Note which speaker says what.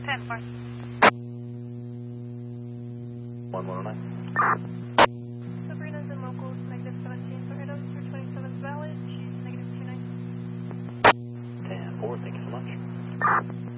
Speaker 1: 10-4.
Speaker 2: 1109.
Speaker 1: Sabrina's in locals, negative 17 for items, 327 is valid, she's negative 29.
Speaker 2: 10-4, thank you so much.